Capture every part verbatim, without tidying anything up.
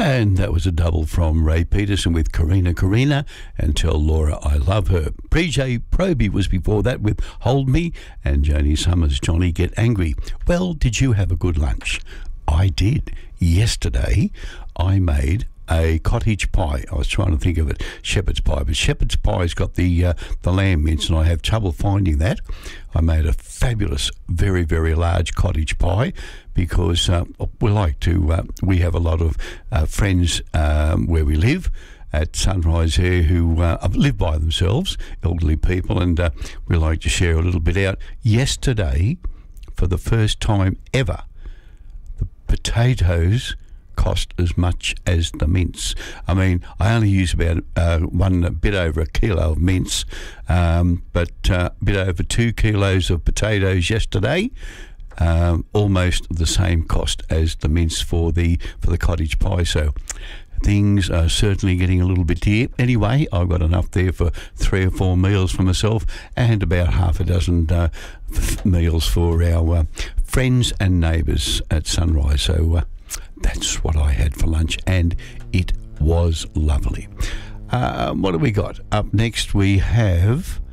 And that was a double from Ray Peterson with Karina Karina and Tell Laura I Love Her. P J Proby was before that with Hold Me, and Joni Summers, Johnny Get Angry. Well, did you have a good lunch? I did. Yesterday I made a cottage pie. I was trying to think of it, shepherd's pie, but shepherd's pie's got the uh, the lamb mince, and I have trouble finding that. I made a fabulous, very, very large cottage pie because uh, we like to, uh, we have a lot of uh, friends um, where we live at Sunrise here who uh, live by themselves, elderly people, and uh, we like to share a little bit out. Yesterday, for the first time ever, the potatoes cost as much as the mince. I mean, I only use about uh, one a bit over a kilo of mince, um, but uh, a bit over two kilos of potatoes yesterday. Um, almost the same cost as the mince for the for the cottage pie. So things are certainly getting a little bit dear. Anyway, I've got enough there for three or four meals for myself and about half a dozen uh, f- meals for our uh, friends and neighbours at Sunrise. So uh, that's what I had for lunch, and it was lovely. Uh, what have we got? Up next we have,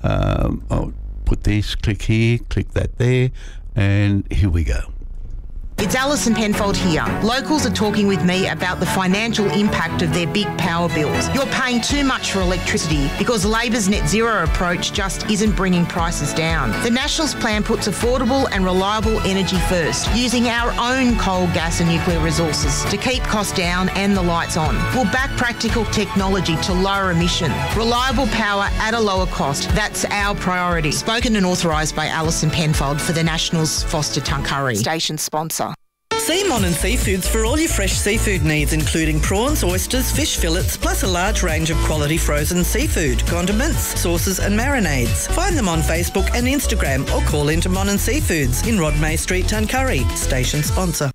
um, I'll put this, click here, click that there, and here we go. It's Alison Penfold here. Locals are talking with me about the financial impact of their big power bills. You're paying too much for electricity because Labor's net zero approach just isn't bringing prices down. The Nationals plan puts affordable and reliable energy first, using our own coal, gas and nuclear resources to keep costs down and the lights on. We'll back practical technology to lower emission. Reliable power at a lower cost. That's our priority. Spoken and authorised by Alison Penfold for the Nationals Foster Tuncurry. Station sponsor. See Monin Seafoods for all your fresh seafood needs, including prawns, oysters, fish fillets, plus a large range of quality frozen seafood, condiments, sauces and marinades. Find them on Facebook and Instagram or call into Monin Seafoods in Rodmay Street, Tuncurry. Station sponsor.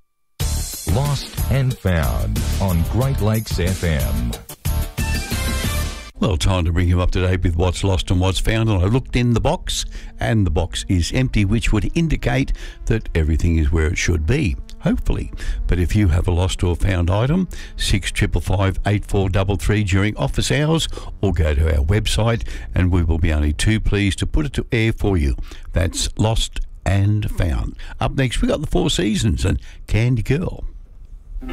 Lost and Found on Great Lakes F M. Well, time to bring you up to date with what's lost and what's found. And I looked in the box, and the box is empty, which would indicate that everything is where it should be, hopefully. But if you have a lost or found item, six five five, eight four three three during office hours, or go to our website, and we will be only too pleased to put it to air for you. That's Lost and Found. Up next, we got the Four Seasons and Candy Girl.